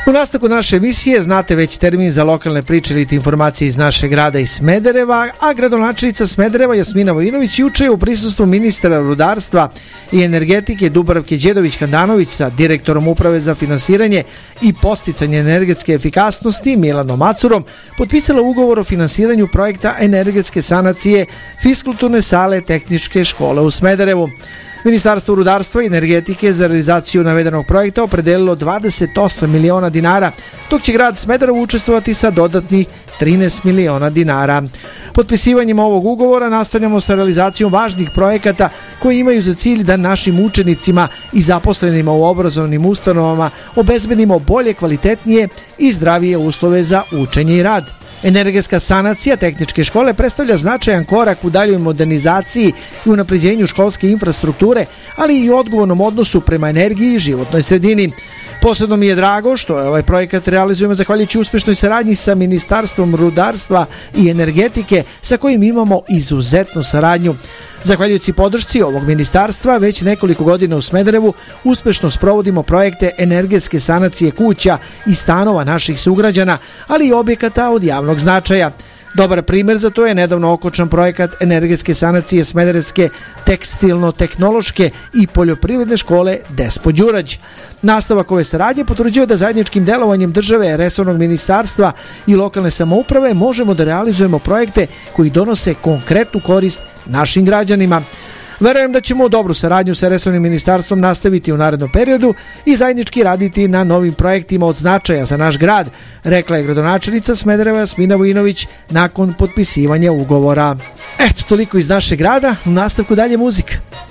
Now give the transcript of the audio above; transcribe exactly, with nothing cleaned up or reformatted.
U nastavku naše emisije znate već termin za lokalne priče ili informacije iz našeg grada i Smedereva, a gradonačelnica Smedereva Jasmina Vojinović juče je u prisustvu ministra rudarstva i energetike Dubravke Đedović-Handanović sa direktorom Uprave za finansiranje i podsticanje energetske efikasnosti Milanom Macurom potpisala ugovor o finansiranju projekta energetske sanacije fiskulturne sale Tehničke škole u Smederevu. Ministarstvo rudarstva i energetike za realizaciju navedenog projekta opredelilo dvadeset osam miliona dinara, dok će grad Smederevo učestvovati sa dodatnih trinaest miliona dinara. Potpisivanjem ovog ugovora nastavljamo sa realizacijom važnih projekata koji imaju za cilj da našim učenicima i zaposlenima u obrazovnim ustanovama obezbedimo bolje, kvalitetnije i zdravije uslove za učenje i rad. Energetska sanacija Tehničke škole predstavlja značajan korak u daljoj modernizaciji i unapređenju školske infrastrukture, ali i odgovornom odnosu prema energiji i životnoj sredini. Posebno mi je drago što ovaj projekat realizujemo zahvaljujući uspešnoj saradnji sa Ministarstvom rudarstva i energetike sa kojim imamo izuzetnu saradnju. Zahvaljujući podršci ovog ministarstva, već nekoliko godina u Smederevu uspešno sprovodimo projekte energetske sanacije kuća i stanova naših sugrađana, ali i objekata od javnog značaja. Dobar primjer za to je nedavno okončan projekat energetske sanacije Smederevske tekstilno-tehnološke i poljoprivredne škole Despo Đurađ. Nastavak ove saradnje potvrđuje da zajedničkim delovanjem države, resornog ministarstva i lokalne samouprave možemo da realizujemo projekte koji donose konkretnu korist našim građanima. Verujem da ćemo dobru saradnju sa resornim ministarstvom nastaviti u narednom periodu i zajednički raditi na novim projektima od značaja za naš grad, rekla je gradonačelnica Smedereva Jasmina Vojinović nakon potpisivanja ugovora. Eto, toliko iz našeg grada, u nastavku dalje muzika.